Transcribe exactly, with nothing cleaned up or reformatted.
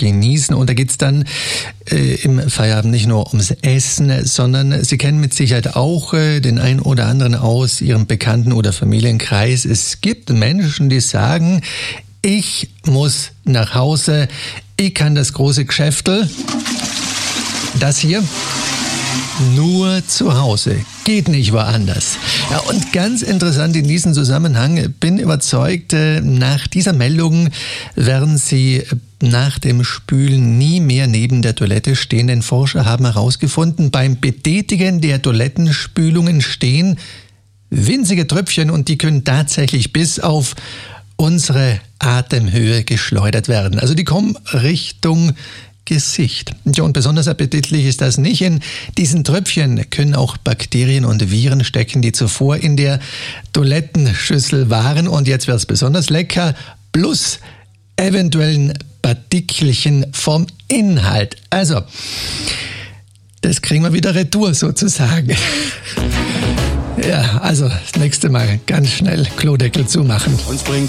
genießen. Und da geht's dann äh, im Feierabend nicht nur ums Essen, sondern Sie kennen mit Sicherheit auch äh, den einen oder anderen aus Ihrem Bekannten- oder Familienkreis. Es gibt Menschen, die sagen, ich muss nach Hause, ich kann das große Geschäftel, das hier, nur zu Hause. Geht nicht woanders. Ja, und ganz interessant in diesem Zusammenhang, bin überzeugt, nach dieser Meldung werden Sie nach dem Spülen nie mehr neben der Toilette stehen, denn Forscher haben herausgefunden, beim Betätigen der Toilettenspülungen stehen winzige Tröpfchen und die können tatsächlich bis auf unsere Atemhöhe geschleudert werden. Also die kommen Richtung Gesicht. Ja, und besonders appetitlich ist das nicht. In diesen Tröpfchen können auch Bakterien und Viren stecken, die zuvor in der Toilettenschüssel waren. Und jetzt wird es besonders lecker, plus eventuellen Partikelchen vom Inhalt. Also, das kriegen wir wieder retour sozusagen. Ja, also das nächste Mal ganz schnell Klodeckel zumachen. Uns bringt